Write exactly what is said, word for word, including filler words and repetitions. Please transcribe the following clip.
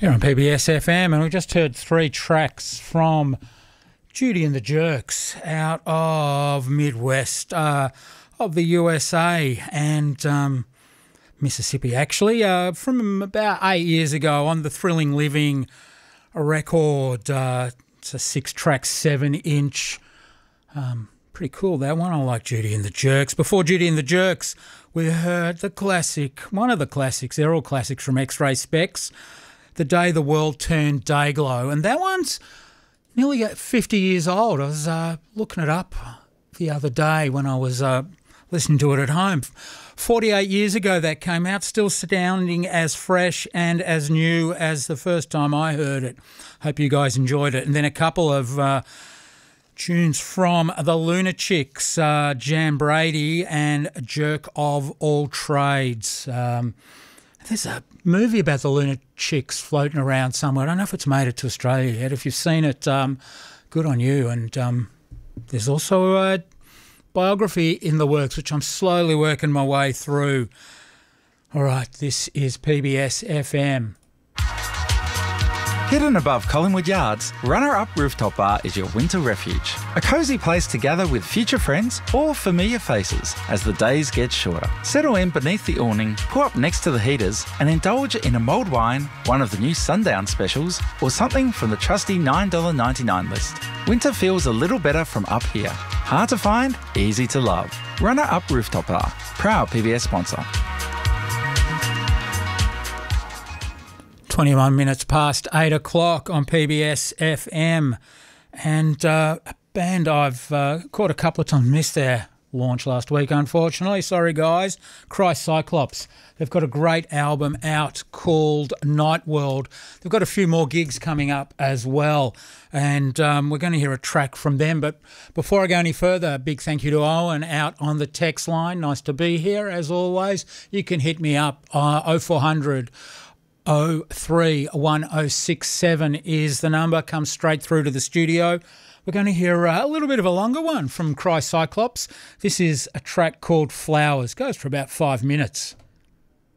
Here on P B S F M, and we just heard three tracks from Judy and the Jerks out of Midwest uh, of the U S A and um, Mississippi, actually, uh, from about eight years ago on the Thrilling Living record. Uh, it's a six-track, seven-inch. Um, pretty cool, that one. I like Judy and the Jerks. Before Judy and the Jerks, we heard the classic, one of the classics, they're all classics from X-Ray Specs, The Day the World Turned Dayglow. And that one's nearly fifty years old. I was uh, looking it up the other day when I was uh, listening to it at home. forty-eight years ago that came out, still sounding as fresh and as new as the first time I heard it. Hope you guys enjoyed it. And then a couple of uh, tunes from the Lunachicks, uh, Jan Brady and Jerk of All Trades. Um, there's a movie about the Lunachicks floating around somewhere. I don't know if it's made it to Australia yet. If you've seen it, um, good on you. And um, there's also a biography in the works, which I'm slowly working my way through. All right, this is P B S F M. Hidden above Collingwood Yards, Runner Up Rooftop Bar is your winter refuge. A cosy place to gather with future friends or familiar faces as the days get shorter. Settle in beneath the awning, pull up next to the heaters and indulge in a mulled wine, one of the new Sundown specials, or something from the trusty nine dollars ninety-nine list. Winter feels a little better from up here. Hard to find, easy to love. Runner Up Rooftop Bar, proud P B S sponsor. twenty-one minutes past eight o'clock on P B S F M. And uh, a band I've uh, caught a couple of times, missed their launch last week, unfortunately. Sorry, guys. Cry Cyclops. They've got a great album out called Night World. They've got a few more gigs coming up as well. And um, we're going to hear a track from them. But before I go any further, a big thank you to Owen out on the text line. Nice to be here, as always. You can hit me up. Uh, oh four hundred oh three one oh six seven is the number. Come straight through to the studio. We're going to hear uh, a little bit of a longer one from Cry Cyclops. This is a track called Flowers. Goes for about five minutes.